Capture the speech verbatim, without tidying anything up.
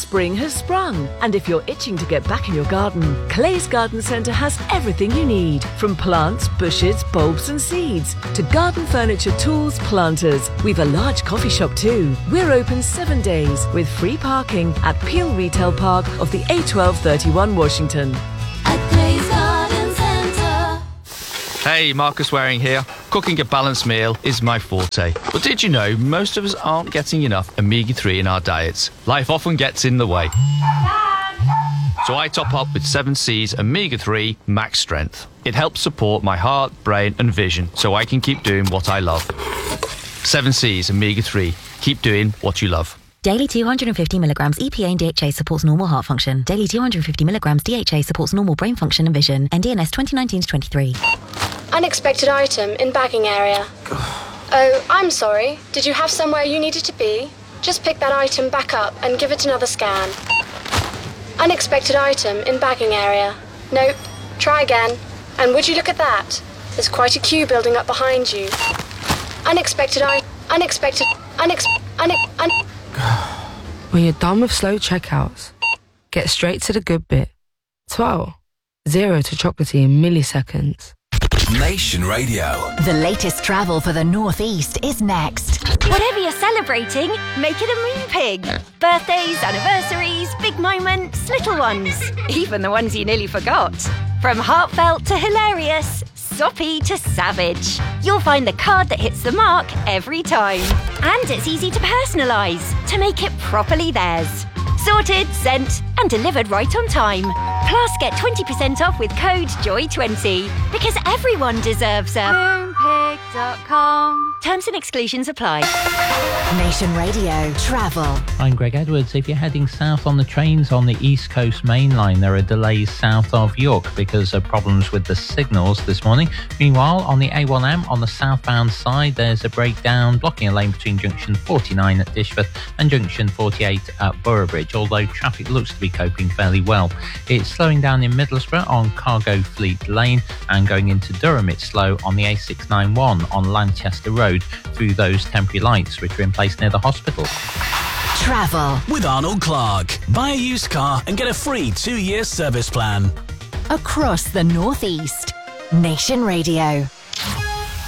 Spring has sprung, and if you're itching to get back in your garden, Clay's Garden Centre has everything you need, from plants, bushes, bulbs and seeds, to garden furniture, tools, planters. We've a large coffee shop too. We're open seven days with free parking at Peel Retail Park of the A twelve thirty-one Washington. At Clay's Garden Centre. Hey, Marcus Waring here. Cooking a balanced meal is my forte. But did you know most of us aren't getting enough omega three in our diets? Life often gets in the way. So I top up with seven C's omega three Max Strength. It helps support my heart, brain and vision so I can keep doing what I love. seven C's omega three. Keep doing what you love. Daily two hundred fifty milligrams E P A and D H A supports normal heart function. Daily two hundred fifty milligrams D H A supports normal brain function and vision. N D N S twenty nineteen to twenty-three. Unexpected item in bagging area. Oh, I'm sorry. Did you have somewhere you needed to be? Just pick that item back up and give it another scan. Unexpected item in bagging area. Nope. Try again. And would you look at that? There's quite a queue building up behind you. Unexpected I... Unexpected... Unex... Une... Un... When you're done with slow checkouts, get straight to the good bit. twelve. Zero to chocolatey in milliseconds. Nation Radio. The latest travel for the Northeast is next. Whatever you're celebrating, make it a moon pig. Birthdays, anniversaries, big moments, little ones. Even the ones you nearly forgot. From heartfelt to hilarious, soppy to savage. You'll find the card that hits the mark every time. And it's easy to personalise, to make it properly theirs. Sorted, sent and delivered right on time. Plus get twenty percent off with code joy twenty. Because everyone deserves a moonpig dot com. Terms and exclusions apply. Nation Radio Travel. I'm Greg Edwards. If you're heading south on the trains on the East Coast Main Line, there are delays south of York because of problems with the signals this morning. Meanwhile, on the A one M on the southbound side, there's a breakdown blocking a lane between junction forty-nine at Dishforth and junction forty-eight at Boroughbridge, although traffic looks to be coping fairly well. It's slowing down in Middlesbrough on Cargo Fleet Lane, and going into Durham it's slow on the A six ninety-one on Lanchester Road through those temporary lights which are in place near the hospital. Travel with Arnold Clark. Buy a used car and get a free two-year service plan. across the Northeast. Nation Radio.